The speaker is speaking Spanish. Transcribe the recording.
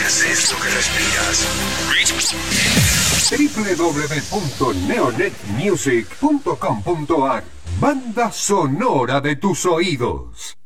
Es lo que respiras. www.neonetmusic.com.ar. Banda sonora de tus oídos.